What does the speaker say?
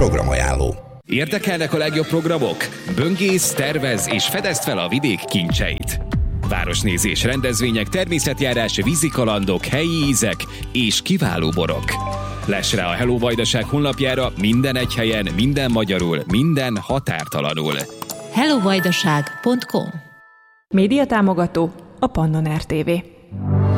programajánló. Érdekelnek a legjobb programok? Böngész, tervez és fedezd fel a vidék kincseit. Városnézés, rendezvények, természetjárás, vízikalandok, helyi ízek és kiváló borok. Less rá a Hello Vajdaság honlapjára minden egy helyen, minden magyarul, minden határtalanul. hellovajdaság.com. Médiatámogató a Pannon RTV.